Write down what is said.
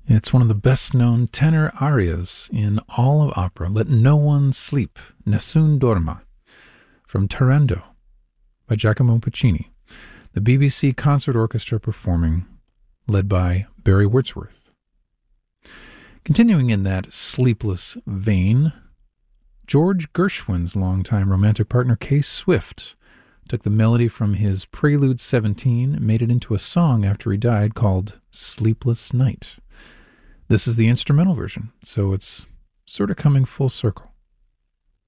It's one of the best-known tenor arias in all of opera. Let no one sleep, Nessun dorma, from Turandot by Giacomo Puccini. The BBC Concert Orchestra performing, led by Barry Wordsworth. Continuing in that sleepless vein, George Gershwin's longtime romantic partner, Kay Swift, took the melody from his Prelude 17 and made it into a song after he died called Sleepless Night. This is the instrumental version, so it's sort of coming full circle.